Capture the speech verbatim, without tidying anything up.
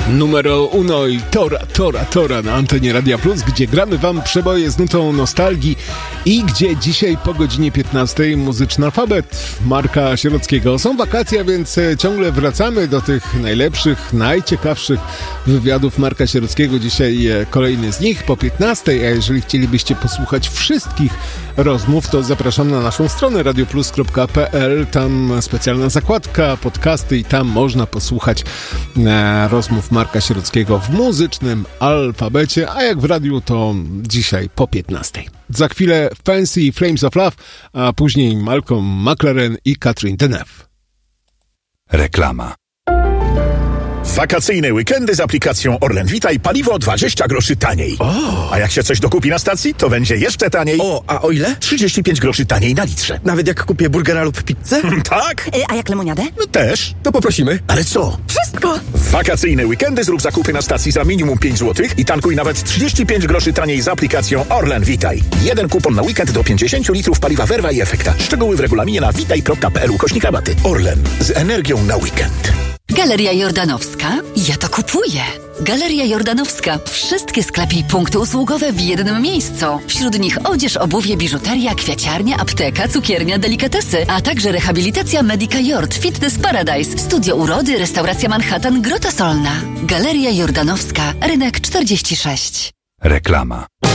Numero uno i Tora, Tora, Tora na antenie Radia Plus, gdzie gramy wam przeboje z nutą nostalgii i gdzie dzisiaj po godzinie piętnastej muzyczny alfabet Marka Sierockiego. Są wakacje, więc ciągle wracamy do tych najlepszych, najciekawszych wywiadów Marka Sierockiego. Dzisiaj kolejny z nich po piętnastej, a jeżeli chcielibyście posłuchać wszystkich rozmów, to zapraszam na naszą stronę radioplus kropka p l. Tam specjalna zakładka, podcasty i tam można posłuchać e, rozmów Marka Sierockiego w muzycznym alfabecie, a jak w radiu to dzisiaj po piętnastej. Za chwilę Fancy Flames of Love, a później Malcolm McLaren i Catherine Deneuve. Reklama. Wakacyjne weekendy z aplikacją Orlen Witaj, paliwo dwadzieścia groszy taniej. O. A jak się coś dokupi na stacji, to będzie jeszcze taniej. O, a o ile? trzydzieści pięć groszy taniej na litrze. Nawet jak kupię burgera lub pizzę? Tak? Y, a jak lemoniadę? No też. To poprosimy. Ale co? Wszystko! W wakacyjne weekendy zrób zakupy na stacji za minimum pięć złotych i tankuj nawet trzydzieści pięć groszy taniej z aplikacją Orlen Witaj. Jeden kupon na weekend do pięćdziesiąt litrów paliwa Verva i Efekta. Szczegóły w regulaminie na witaj kropka p l ukośnik rabaty. Orlen. Z energią na weekend. Galeria Jordanowska? Ja to kupuję! Galeria Jordanowska. Wszystkie sklepy i punkty usługowe w jednym miejscu. Wśród nich odzież, obuwie, biżuteria, kwiaciarnia, apteka, cukiernia, delikatesy, a także rehabilitacja Medica Jord, Fitness Paradise, studio urody, restauracja Manhattan, Grota Solna. Galeria Jordanowska, rynek czterdzieści sześć. Reklama.